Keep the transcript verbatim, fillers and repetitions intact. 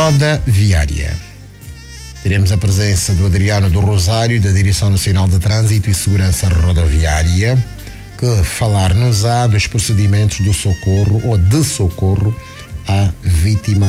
rodoviária. Teremos a presença do Adriano do Rosário, da Direção Nacional de Trânsito e Segurança Rodoviária, que falar-nos-á dos procedimentos do socorro ou de socorro à vítima